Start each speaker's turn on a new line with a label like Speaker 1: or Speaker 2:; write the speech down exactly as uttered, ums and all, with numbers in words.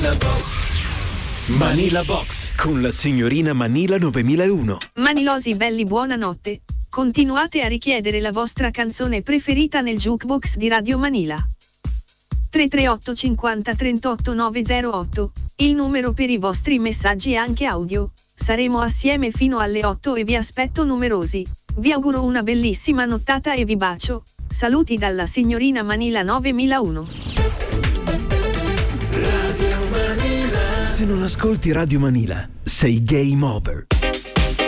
Speaker 1: Manila Box. Manila Box con la signorina Manila novemilauno.
Speaker 2: Manilosi belli, buonanotte. Continuate a richiedere la vostra canzone preferita nel jukebox di Radio Manila. tre tre otto cinquanta trentotto novecentotto, il numero per i vostri messaggi anche audio. Saremo assieme fino alle otto e vi aspetto numerosi. Vi auguro una bellissima nottata e vi bacio. Saluti dalla signorina Manila novemilauno.
Speaker 1: Radio Manila. Se non ascolti Radio Manila, sei game over.